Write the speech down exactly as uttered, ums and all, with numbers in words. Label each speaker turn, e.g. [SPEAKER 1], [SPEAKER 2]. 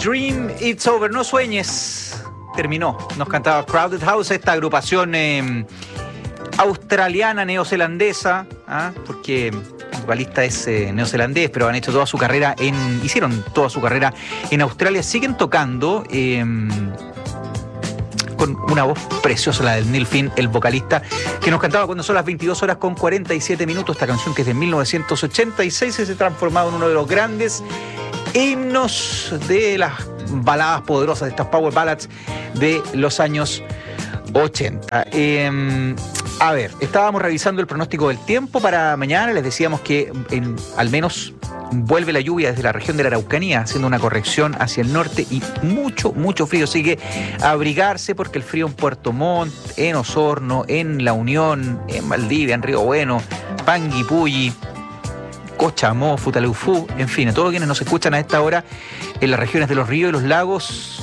[SPEAKER 1] Dream It's Over, no sueñes, terminó. Nos cantaba Crowded House, esta agrupación eh, australiana, neozelandesa, ¿ah? porque el vocalista es eh, neozelandés, pero han hecho toda su carrera en, hicieron toda su carrera en Australia, siguen tocando eh, con una voz preciosa, la del Neil Finn, el vocalista, que nos cantaba cuando son las veintidós horas con cuarenta y siete minutos, esta canción que es de mil novecientos ochenta y seis y se ha transformado en uno de los grandes himnos de las baladas poderosas, de estas power ballads de los años ochenta. Eh, a ver, estábamos revisando el pronóstico del tiempo para mañana. Les decíamos que en, al menos vuelve la lluvia desde la región de la Araucanía, haciendo una corrección hacia el norte y mucho, mucho frío. Sigue a abrigarse porque el frío en Puerto Montt, en Osorno, en La Unión, en Valdivia, en Río Bueno, Panguipulli, Cochamó, Futaleufú, en fin, a todos quienes nos escuchan a esta hora en las regiones de los ríos y los lagos,